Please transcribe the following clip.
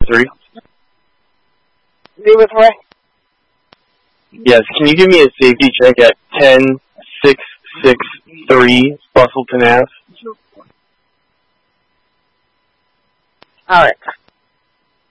3. Be with Ray. Yes, can you give me a safety check at 10663 Bustleton Ave? Alright.